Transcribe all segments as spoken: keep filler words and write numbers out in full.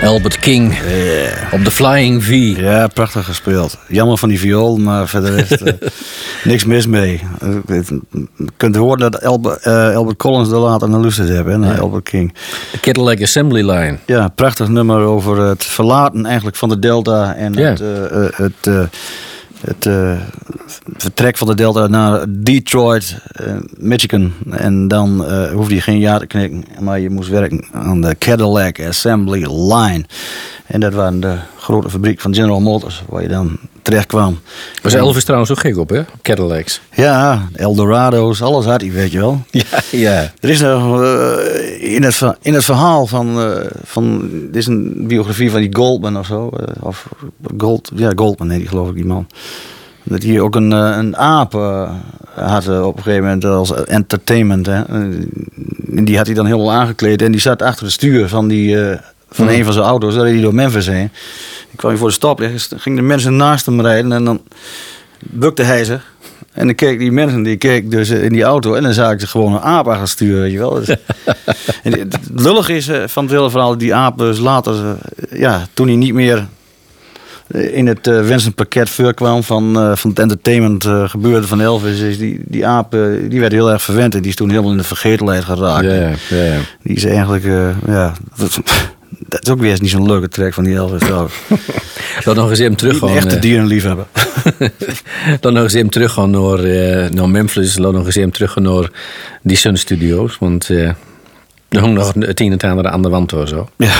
Albert King Yeah. op de Flying V. Ja, prachtig gespeeld. Jammer van die viool, maar verder is uh, niks mis mee. Uh, je kunt horen dat Albert, uh, Albert Collins er later naar luisterd hebben, naar ja. Albert King. De Cadillac Assembly Line. Ja, prachtig nummer over het verlaten eigenlijk van de Delta en ja. het... Uh, uh, het uh, Het uh, vertrek van de Delta naar Detroit, uh, Michigan. En dan uh, hoefde je geen jaar te knikken. Maar je moest werken aan de Cadillac Assembly Line. En dat was de grote fabriek van General Motors, waar je dan terecht kwam. Was Elvis trouwens ook gek op, hè? Cadillacs. Ja, Eldorado's, alles had hij, weet je wel. Ja, ja. Er is nog uh, in, het, in het verhaal van, uh, van... Dit is een biografie van die Goldman of zo. Uh, of Gold, ja, Goldman heet die, geloof ik, die man. Dat hij ook een, uh, een aap uh, had uh, op een gegeven moment als entertainment. Hè. En die had hij dan helemaal aangekleed. En die zat achter het stuur van, die, uh, van mm. een van zijn auto's. Daar reed hij door Memphis heen. Ik kwam hier voor de stoplicht. Gingen de mensen naast hem rijden. En dan bukte hij zich. En dan keek die mensen, die keek dus in die auto. En dan zag ik ze gewoon een aap achter het stuur, weet je wel. Dus, en het lullige is van het hele verhaal, die aap dus later, ja, toen hij niet meer in het uh, wensenpakket voorkwam van, uh, van het entertainment uh, gebeurde van Elvis, is die, die aap, uh, die werd heel erg verwend. En die is toen helemaal in de vergetelheid geraakt. Ja, ja, ja. Die is eigenlijk, uh, ja... Dat, dat is ook weer eens niet zo'n leuke track van die Elvis trouwens. Dan nog eens even terug gaan. Een echte dierenliefhebber. Dan nog eens even terug gaan naar, uh, naar Memphis. Dan nog eens even terug gaan naar die Sun Studios. Want uh, er hangt nog het een en het ander aan de wand of zo. Ja.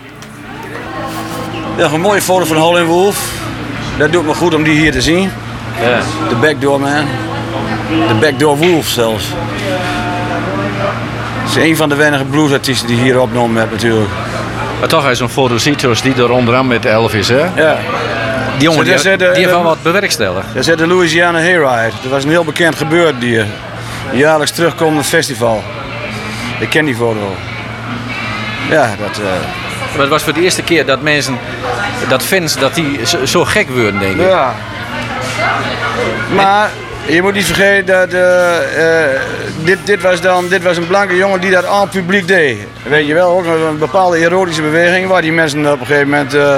Ja, een mooie foto van Howlin' Wolf. Dat doet me goed om die hier te zien. Ja. De Backdoor Man. De Backdoor Wolf zelfs. Het is een van de weinige bluesartiesten die hier opgenomen hebben natuurlijk. Maar toch is zo'n foto ziet die er onderaan met Elvis, hè? Ja. Die jongen die, de, die heeft wel wat bewerkstelligd. Dat is de Louisiana Hayride. Dat was een heel bekend gebeurdier. Een jaarlijks terugkomend festival. Ik ken die foto wel. Ja, dat... Uh... Maar het was voor de eerste keer dat mensen, dat fans, dat die zo, zo gek worden, denk ik. Ja. Maar je moet niet vergeten dat uh, uh, dit, dit, was dan, dit was een blanke jongen die dat aan het publiek deed. Weet je wel, ook een bepaalde erotische beweging waar die mensen op een gegeven moment... Uh,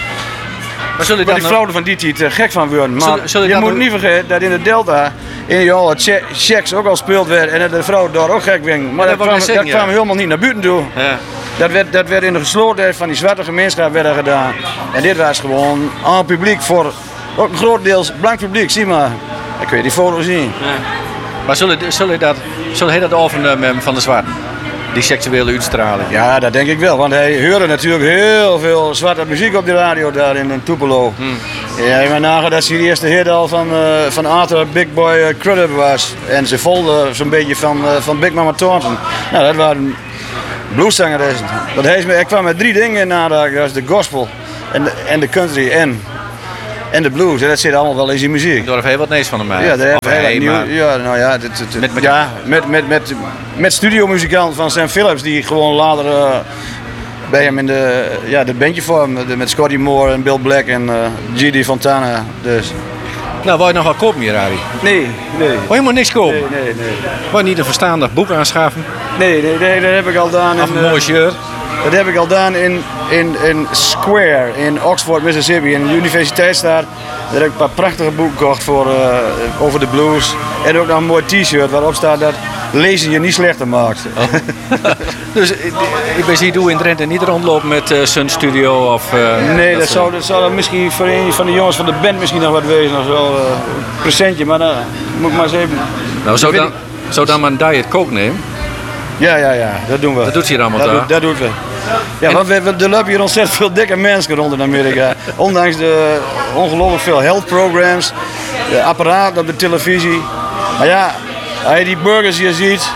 maar zullen waar die vrouwen van die tijd uh, gek van worden. Maar zullen, zullen je moet nog... niet vergeten dat in de Delta in die alle checks ook al speeld werd en dat de vrouwen daar ook gek werden. Maar ja, dat, dat, kwam, zeggen, dat kwam ja. helemaal niet naar buiten toe. Ja. Dat werd, dat werd in de geslotenheid van die zwarte gemeenschap werd gedaan. En dit was gewoon aan het publiek voor ook een groot deels blank publiek. Zie maar, ik weet die foto zien. Ja. Maar zullen, zullen, dat, zullen hij dat overnemen van de zwarte? Die seksuele uitstraling? Ja, dat denk ik wel. Want hij hoorde natuurlijk heel veel zwarte muziek op de radio daar in, in Tupelo. Hmm. Ja, je moet nagaan dat ze de eerste hit al van, uh, van Arthur Big Boy uh, Crudup was. En ze volgde zo'n beetje van, uh, van Big Mama Thornton. Nou, dat waren blueszangeres. Dat hij, ik kwam met drie dingen in aanraking. Dat is de gospel en de, en de country en, en de blues. En dat zit allemaal wel in zijn muziek. Daar heeft hij wat nees van hem. Ja, daar heeft hij nieuw, maar... ja, nou ja, dit, dit, met, met, ja, met, met, met, met studiomuzikanten van Sam Phillips die gewoon later uh, bij hem in de, ja, de bandje vormden. Met Scotty Moore en Bill Black en uh, G D Fontana. Dus. Nou, wou je nog wat kopen hier, Harry? Nee, nee. Wou je maar niks kopen? Nee, nee, nee. Wou je niet een verstandig boek aanschaffen? Nee, nee, nee, dat heb ik al gedaan. Of een mooi shirt? Dat heb ik al gedaan in, in, in Square, in Oxford, Mississippi, in de universiteitsstad. Daar heb ik een paar prachtige boeken gekocht voor, uh, over de blues. En ook nog een mooi t-shirt waarop staat dat lezen je niet slechter maakt. Oh. Dus ik ben zie doe in Drenthe niet rondlopen met uh, Sun Studio of... Uh, nee, dat, dat zou, dat zou misschien voor een van de jongens van de band misschien nog wat wezen. Of zo, uh, een presentje, maar dan moet ik maar eens even... Nou, zou dan, zou dan maar een Diet Coke nemen? Ja, ja, ja, dat doen we. Dat doet hij allemaal dat daar? Doet, dat doet we. Ja, en... want we, we, er lopen hier ontzettend veel dikke mensen rond in Amerika. Ondanks de ongelooflijk veel health programs, de apparaten op de televisie. Maar ja, als je die burgers hier ziet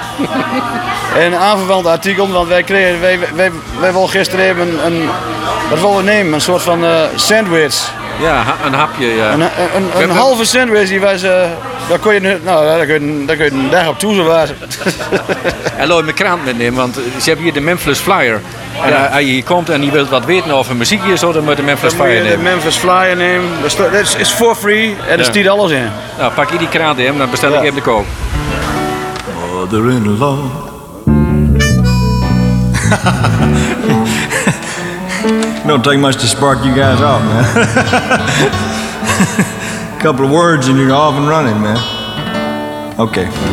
en een aanverwant artikel, want wij kregen, wij, wij, wij wilden gisteren even een, een, wat wilden we nemen, een soort van uh, sandwich. Ja, een hapje, ja. Een, een, een, een halve sandwich, die was, uh, daar kon je, nou, daar kun je, daar kun je een dag op toe wazen. En laat je mijn krant metnemen, want ze hebben hier de Memphis Flyer. En ja. Als je hier komt en je wilt wat weten over muziek hier, zo, dan moet je de Memphis dan Flyer nemen. de Memphis Flyer nemen. Dat is, is for free en er staat alles in. Nou, pak je die krant in, dan bestel ik ja. even de koop. Mother-in-law. Don't take much to spark you guys off, man. A couple of words and you're off and running, man. Okay.